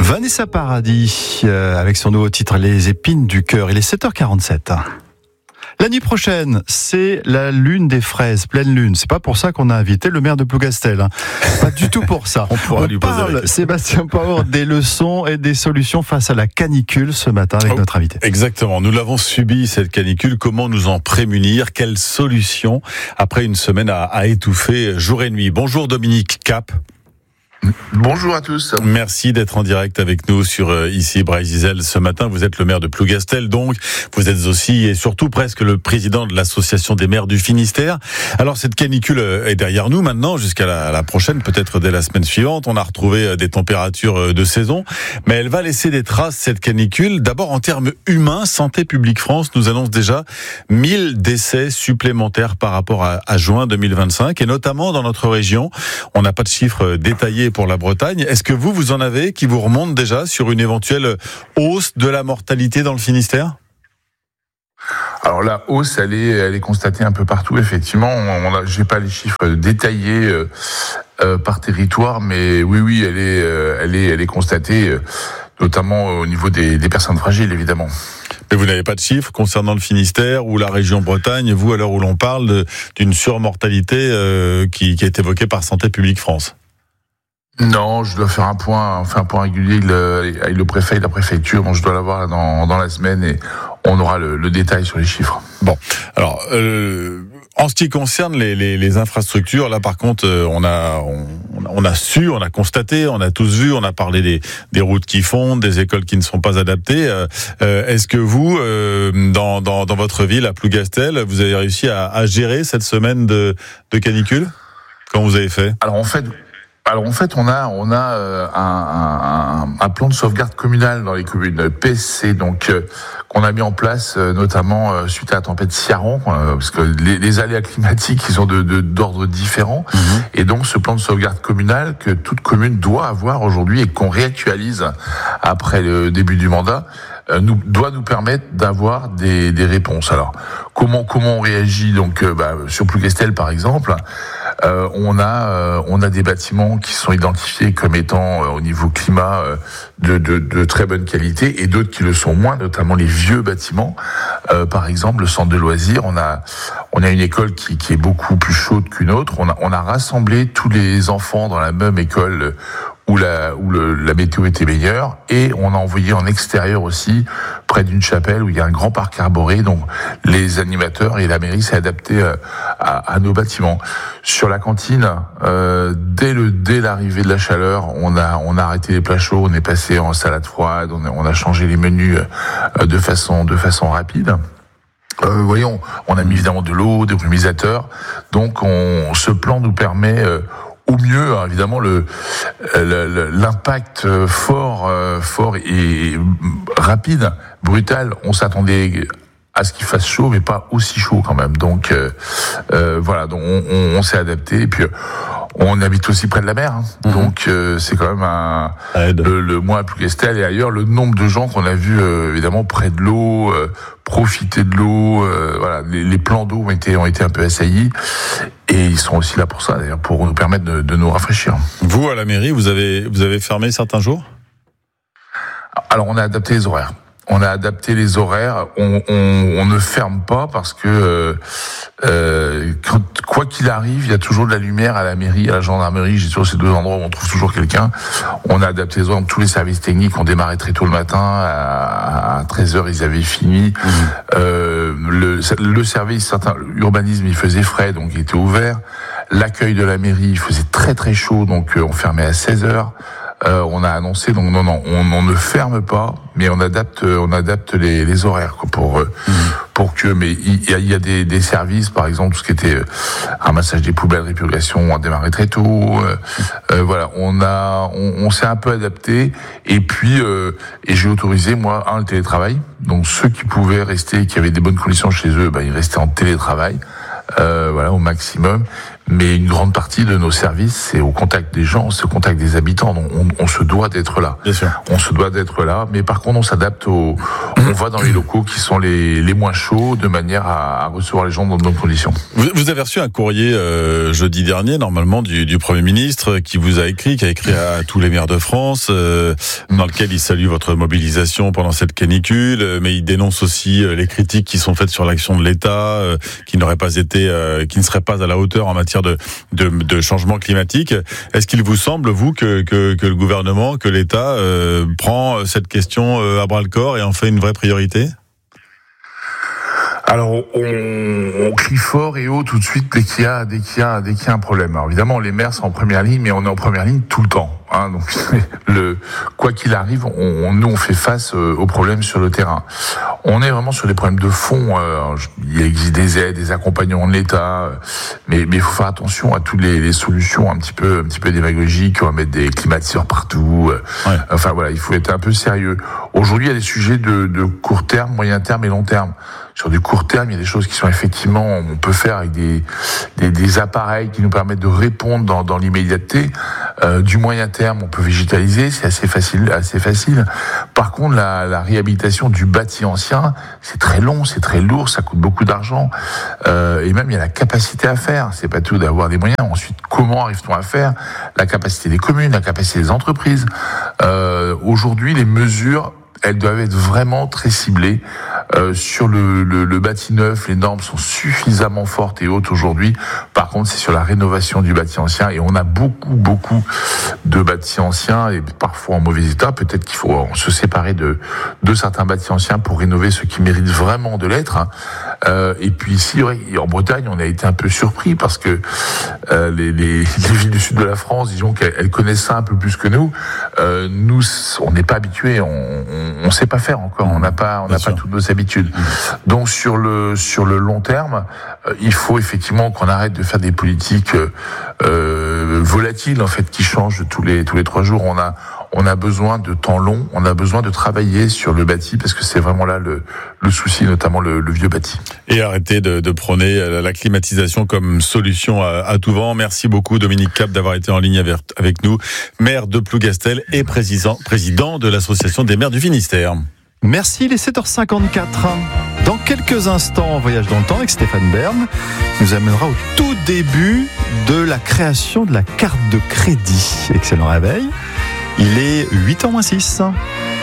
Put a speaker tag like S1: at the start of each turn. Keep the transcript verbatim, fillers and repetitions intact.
S1: Vanessa Paradis, euh, avec son nouveau titre Les épines du cœur. Il est sept heures quarante-sept. La nuit prochaine, c'est la lune des fraises, pleine lune. C'est pas pour ça qu'on a invité le maire de Plougastel. Hein. Pas du tout pour ça.
S2: On pourra
S1: On
S2: lui poser
S1: parle,
S2: la question.
S1: Sébastien Power, des leçons et des solutions face à la canicule ce matin avec
S2: Oh,
S1: notre invité.
S2: Exactement. Nous l'avons subi, cette canicule. Comment nous en prémunir? Quelles solutions après une semaine à, à étouffer jour et nuit? Bonjour Dominique Cap.
S3: Bonjour à tous.
S2: Merci d'être en direct avec nous sur euh, ici Bray-Zizel ce matin. Vous êtes le maire de Plougastel, donc vous êtes aussi et surtout presque le président de l'association des maires du Finistère. Alors cette canicule est derrière nous maintenant jusqu'à la, la prochaine, peut-être dès la semaine suivante. On a retrouvé des températures de saison, mais elle va laisser des traces cette canicule. D'abord en termes humains, Santé publique France nous annonce déjà mille décès supplémentaires par rapport à, à juin deux mille vingt-cinq et notamment dans notre région. On n'a pas de chiffres détaillés pour la Bretagne. Est-ce que vous, vous en avez qui vous remontent déjà sur une éventuelle hausse de la mortalité dans le Finistère?
S3: Alors la hausse, elle est, elle est constatée un peu partout. Effectivement, on a, j'ai pas les chiffres détaillés euh, euh, par territoire, mais oui, oui, elle est, euh, elle est, elle est constatée, euh, notamment au niveau des, des personnes fragiles, évidemment.
S2: Mais vous n'avez pas de chiffres concernant le Finistère ou la région Bretagne, vous, à l'heure où l'on parle de, d'une surmortalité euh, qui, qui est évoquée par Santé publique France?
S3: Non, je dois faire un point, on fait un point régulier le, avec le préfet et la préfecture. Bon, je dois l'avoir dans, dans la semaine et on aura le, le détail sur les chiffres.
S2: Bon, alors euh, en ce qui concerne les, les, les infrastructures, là par contre, euh, on a on, on a su, on a constaté, on a tous vu, on a parlé des, des routes qui fondent, des écoles qui ne sont pas adaptées. Euh, euh, est-ce que vous, euh, dans, dans dans votre ville à Plougastel, vous avez réussi à, à gérer cette semaine de, de canicule? Comment vous avez fait?
S3: Alors en fait. Alors en fait, on a on a euh, un, un, un plan de sauvegarde communal dans les communes P S C, donc euh, qu'on a mis en place euh, notamment euh, suite à la tempête Ciaran, euh, parce que les, les aléas climatiques ils sont de, de d'ordre différent, mmh. Et donc ce plan de sauvegarde communal que toute commune doit avoir aujourd'hui et qu'on réactualise après le début du mandat. Nous, doit nous permettre d'avoir des, des réponses. Alors, comment comment on réagit donc euh, bah, sur Plougastel par exemple, euh, on a euh, on a des bâtiments qui sont identifiés comme étant euh, au niveau climat euh, de, de de très bonne qualité et d'autres qui le sont moins, notamment les vieux bâtiments. Euh, par exemple, le centre de loisirs, on a on a une école qui qui est beaucoup plus chaude qu'une autre. On a on a rassemblé tous les enfants dans la même école où la où le, la météo était meilleure et on a envoyé en extérieur aussi près d'une chapelle où il y a un grand parc arboré, donc les animateurs et la mairie s'est adapté à, à, à nos bâtiments. Sur la cantine, euh, dès le dès l'arrivée de la chaleur, on a on a arrêté les plats chauds, on est passé en salade froide, on a, on a changé les menus de façon de façon rapide. Euh, voyons, on a mis évidemment de l'eau, des brumisateurs, donc on ce plan nous permet euh, au mieux, hein, évidemment, le, le l'impact fort, euh, fort et, et rapide, brutal. On s'attendait à ce qu'il fasse chaud, mais pas aussi chaud quand même. Donc euh, euh, voilà, donc on, on, on s'est adapté. Et puis on habite aussi près de la mer, hein. Mmh. Donc euh, c'est quand même un le, le moi à Plougastel et ailleurs le nombre de gens qu'on a vu euh, évidemment près de l'eau, euh, profiter de l'eau. Euh, voilà, les, les plans d'eau ont été ont été un peu assaillis. Et ils sont aussi là pour ça, d'ailleurs, pour nous permettre de, de nous rafraîchir.
S2: Vous, à la mairie, vous avez, vous avez fermé certains jours?
S3: Alors, on a adapté les horaires. On a adapté les horaires. On, on, on ne ferme pas parce que, euh, quand, quoi qu'il arrive, il y a toujours de la lumière à la mairie, à la gendarmerie. J'ai toujours ces deux endroits où on trouve toujours quelqu'un. On a adapté les horaires. Donc, tous les services techniques ont démarré très tôt le matin. À, à treize heures, ils avaient fini. Mmh. Euh, le, le service, certain, l'urbanisme, il faisait frais, donc il était ouvert. L'accueil de la mairie, il faisait très très chaud, donc on fermait à seize heures. Euh, on a annoncé, donc non, non, on, on ne ferme pas, mais on adapte, on adapte les, les horaires quoi, pour mmh. pour que. Mais il y a, il y a des, des services, par exemple, tout ce qui était un massage des poubelles, répurgation, on a démarré très tôt. Euh, euh, voilà, on a, on, on s'est un peu adapté. Et puis, euh, et j'ai autorisé moi un le télétravail. Donc ceux qui pouvaient rester, qui avaient des bonnes conditions chez eux, ben ils restaient en télétravail. Euh, voilà, au maximum. mais une grande partie de nos services, c'est au contact des gens, c'est au contact des habitants. Donc on, on se doit d'être là.
S2: Bien sûr.
S3: On se doit d'être là, mais par contre, on s'adapte aux. On va dans les locaux qui sont les, les moins chauds, de manière à, à recevoir les gens dans de bonnes conditions.
S2: Vous, vous avez reçu un courrier euh, jeudi dernier, normalement, du, du Premier ministre, qui vous a écrit, qui a écrit à tous les maires de France, euh, dans lequel il salue votre mobilisation pendant cette canicule, mais il dénonce aussi les critiques qui sont faites sur l'action de l'État, euh, qui n'aurait pas été, euh, qui ne serait pas à la hauteur en matière de, de, de changement climatique. Est-ce qu'il vous semble, vous, que, que, que le gouvernement, que l'État euh, prend cette question euh, à bras le corps et en fait une vraie priorité ?
S3: Alors, on, on crie fort et haut tout de suite dès qu'il y a, dès qu'il y a, dès qu'il y a un problème. Alors, évidemment, les maires sont en première ligne, mais on est en première ligne tout le temps. Hein, donc, le, quoi qu'il arrive, on, on, nous, on fait face aux problèmes sur le terrain. On est vraiment sur des problèmes de fond. Euh, il existe des aides, des accompagnements de l'État, mais mais il faut faire attention à toutes les, les solutions un petit peu, un petit peu démagogiques. On va mettre des climatiseurs partout. Ouais. Enfin voilà, il faut être un peu sérieux. Aujourd'hui, il y a des sujets de, de court terme, moyen terme et long terme. Sur du court terme, il y a des choses qui sont effectivement, on peut faire avec des, des, des appareils qui nous permettent de répondre dans, dans l'immédiateté. Euh, du moyen terme, on peut végétaliser, c'est assez facile, assez facile. Par contre, la, la réhabilitation du bâti ancien, c'est très long, c'est très lourd, ça coûte beaucoup d'argent. Euh, et même, il y a la capacité à faire. C'est pas tout d'avoir des moyens. Ensuite, comment arrive-t-on à faire? La capacité des communes, la capacité des entreprises. Euh, aujourd'hui, les mesures, elles doivent être vraiment très ciblées euh, sur le, le, le bâti neuf. Les normes sont suffisamment fortes et hautes aujourd'hui. Par contre, c'est sur la rénovation du bâti ancien. Et on a beaucoup, beaucoup de bâtis anciens et parfois en mauvais état. Peut-être qu'il faut se séparer de, de certains bâtis anciens pour rénover ceux qui méritent vraiment de l'être. Euh, et puis ici, en Bretagne, on a été un peu surpris parce que euh, les, les, les villes du sud de la France, disons qu'elles connaissent ça un peu plus que nous. Euh, nous, on n'est pas habitués. On, on on sait pas faire encore, on n'a pas, on n'a pas toutes nos habitudes. Donc sur le sur le long terme, euh, il faut effectivement qu'on arrête de faire des politiques euh, volatiles en fait qui changent tous les tous les trois jours. On a on a besoin de temps long, on a besoin de travailler sur le bâti parce que c'est vraiment là le le souci, notamment le, le vieux bâti.
S2: Et arrêter de, de prôner la climatisation comme solution à, à tout vent. Merci beaucoup Dominique Cap d'avoir été en ligne avec, avec nous, maire de Plougastel et président président de l'association des maires du Finistère.
S1: Merci, il est sept heures cinquante-quatre. Dans quelques instants, Voyage dans le temps avec Stéphane Bern nous amènera au tout début de la création de la carte de crédit. Excellent réveil. Il est huit heures moins six.